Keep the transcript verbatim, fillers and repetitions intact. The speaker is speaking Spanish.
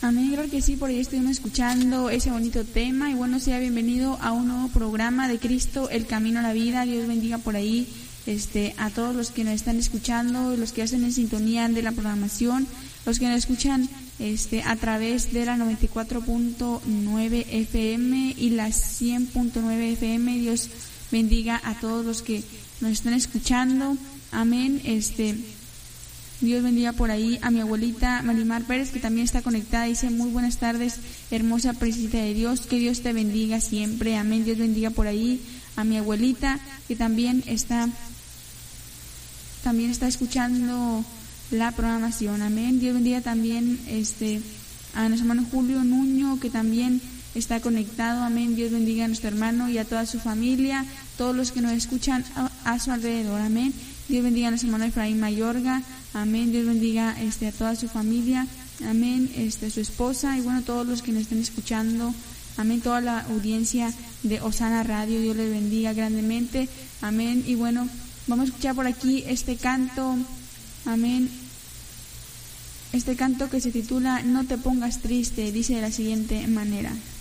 Amén, claro que sí, por ahí estuvimos escuchando ese bonito tema. Y bueno, sea bienvenido a un nuevo programa de Cristo, el Camino a la Vida. Dios bendiga por ahí este a todos los que nos están escuchando, los que hacen en sintonía de la programación, los que nos escuchan este a través de la noventa y cuatro punto nueve F M y la cien punto nueve F M. Dios bendiga a todos los que nos están escuchando. Amén. Este Dios bendiga por ahí a mi abuelita Marimar Pérez, que también está conectada. Dice: muy buenas tardes, hermosa princesa de Dios, que Dios te bendiga siempre. Amén. Dios bendiga por ahí a mi abuelita, que también está también está escuchando la programación. Amén. Dios bendiga también este a nuestro hermano Julio Nuño, que también está conectado. Amén. Dios bendiga a nuestro hermano y a toda su familia, todos los que nos escuchan a, a su alrededor. Amén. Dios bendiga a nuestro hermano Efraín Mayorga. Amén. Dios bendiga este a toda su familia. Amén. Este su esposa y bueno, todos los que nos estén escuchando. Amén. Toda la audiencia de Osana Radio, Dios les bendiga grandemente. Amén. Y bueno, vamos a escuchar por aquí este canto. Amén. Este canto que se titula No te pongas triste, dice de la siguiente manera.